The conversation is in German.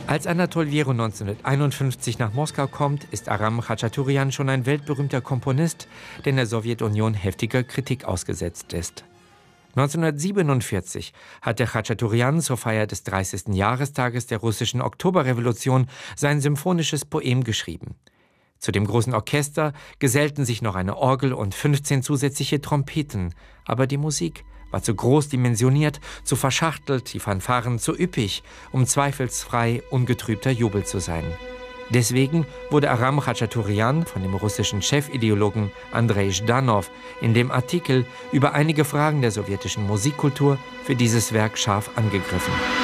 Als Anatol Vieiro 1951 nach Moskau kommt, ist Aram Khachaturian schon ein weltberühmter Komponist, der in der Sowjetunion heftiger Kritik ausgesetzt ist. 1947 hat der Khachaturian zur Feier des 30. Jahrestages der russischen Oktoberrevolution sein symphonisches Poem geschrieben. Zu dem großen Orchester gesellten sich noch eine Orgel und 15 zusätzliche Trompeten, aber die Musik war zu groß dimensioniert, zu verschachtelt, die Fanfaren zu üppig, um zweifelsfrei ungetrübter Jubel zu sein. Deswegen wurde Aram Khachaturian von dem russischen Chefideologen Andrei Zhdanov in dem Artikel über einige Fragen der sowjetischen Musikkultur für dieses Werk scharf angegriffen.